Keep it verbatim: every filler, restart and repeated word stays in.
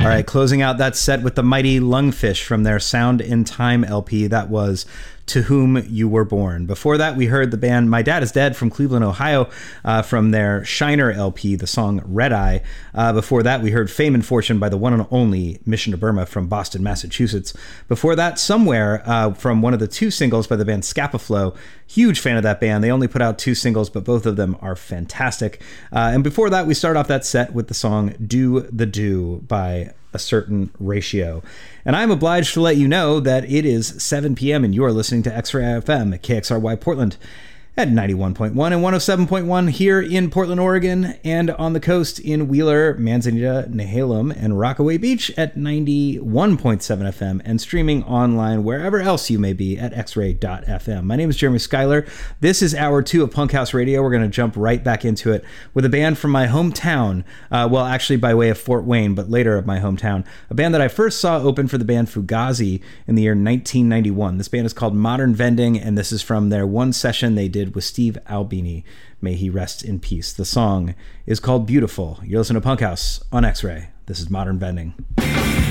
All right, closing out that set with the mighty Lungfish from their Sound in Time L P. That was To Whom You Were Born. Before that, we heard the band My Dad Is Dead from Cleveland, Ohio, uh, from their Shiner L P, the song Red Eye. Uh, before that, we heard Fame and Fortune by the one and only Mission to Burma from Boston, Massachusetts. Before that, Somewhere uh, from one of the two singles by the band Scapa Flow. Huge fan of that band. They only put out two singles, but both of them are fantastic. Uh, and before that, we start off that set with the song Do the Do by A Certain Ratio. And I'm obliged to let you know that it is seven p.m. and you're listening to X-Ray F M at K X R Y Portland at ninety-one point one and one oh seven point one here in Portland, Oregon, and on the coast in Wheeler, Manzanita, Nehalem, and Rockaway Beach at ninety-one point seven F M, and streaming online wherever else you may be at x ray dot f m. My name is Jeremy Schuyler. This is hour two of Punk House Radio. We're going to jump right back into it with a band from my hometown, uh, well, actually by way of Fort Wayne, but later of my hometown, a band that I first saw open for the band Fugazi in the year nineteen ninety-one. This band is called Modern Vending, and this is from their one session they did with Steve Albini. May he rest in peace. The song is called Beautiful. You're listening to Punk House on X-Ray. This is Modern Vending.